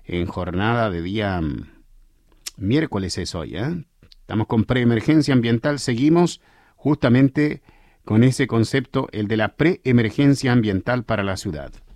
en jornada de día miércoles es hoy, ¿eh? Estamos con preemergencia ambiental, seguimos justamente con ese concepto, el de la preemergencia ambiental para la ciudad.